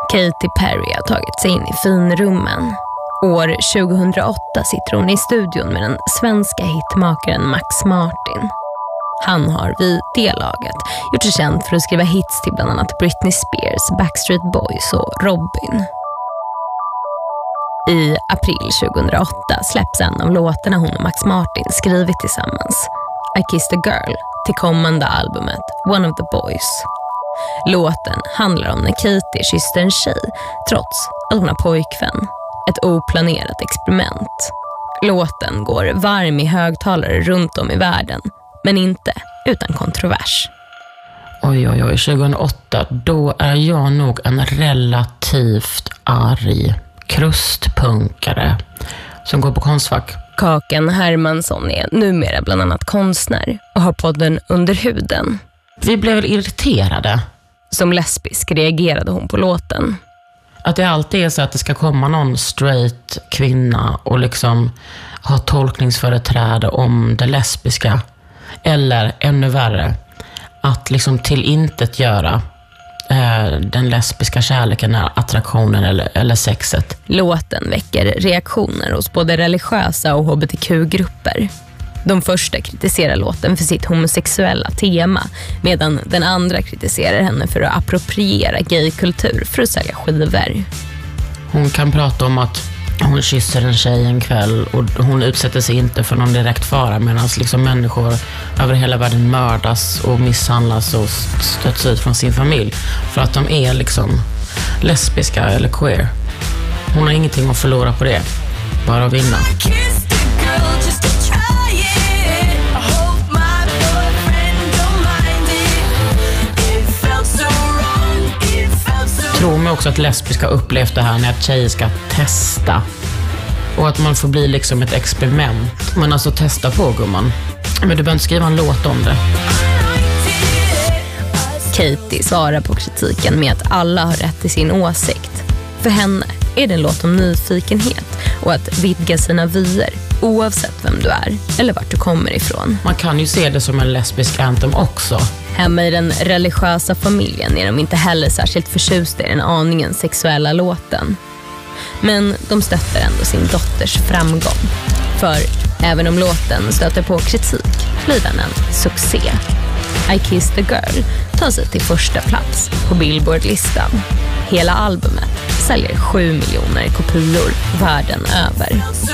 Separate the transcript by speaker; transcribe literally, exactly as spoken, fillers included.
Speaker 1: Katy Perry har tagit sig in i finrummen. År tjugohundraåtta sitter hon i studion med den svenska hitmakaren Max Martin. Han har vid det laget gjort sig känd för att skriva hits till bland annat Britney Spears, Backstreet Boys och Robin. I april tjugohundraåtta släpps en av låtarna hon och Max Martin skrivit tillsammans, I Kissed a Girl, till kommande albumet One of the Boys. Låten handlar om när Katy kysste en tjej trots att hon har pojkvän. Ett oplanerat experiment. Låten går varm i högtalare runt om i världen, men inte utan kontrovers.
Speaker 2: Oj, oj, oj. tjugohundraåtta, då är jag nog en relativt arg krustpunkare som går på Konstfack.
Speaker 1: Kakan Hermansson är numera bland annat konstnär och har podden Under huden.
Speaker 2: Vi blev väl irriterade.
Speaker 1: Som lesbisk reagerade hon på låten.
Speaker 2: Att det alltid är så att det ska komma någon straight kvinna och liksom ha tolkningsföreträde om det lesbiska. Eller ännu värre, att liksom till intet göra eh, den lesbiska kärleken, attraktionen eller, eller sexet.
Speaker 1: Låten väcker reaktioner hos både religiösa och hbtq-grupper. De första kritiserar låten för sitt homosexuella tema, medan den andra kritiserar henne för att appropriera gaykultur för att sälja skivor.
Speaker 2: Hon kan prata om att hon kysser en tjej en kväll och hon utsätter sig inte för någon direkt fara, medan liksom människor över hela världen mördas och misshandlas och stöts ut från sin familj för att de är liksom lesbiska eller queer. Hon har ingenting att förlora på det, bara att vinna. Jag tror mig också att lesbiska upplevt det här när tjejer ska testa. Och att man får bli liksom ett experiment. Men alltså testa på, gumman. Men du behöver inte skriva en låt om det.
Speaker 1: Katy svarar på kritiken med att alla har rätt till sin åsikt. För henne är det en låt om nyfikenhet och att vidga sina vyer oavsett vem du är eller vart du kommer ifrån.
Speaker 2: Man kan ju se det som en lesbisk anthem också.
Speaker 1: Hemma i den religiösa familjen är de inte heller särskilt förtjusta i den aningen sexuella låten. Men de stöttar ändå sin dotters framgång. För även om låten stöter på kritik blir den en succé. I Kissed a Girl tar sig till första plats på Billboard-listan. Hela albumet säljer sju miljoner kopior världen över.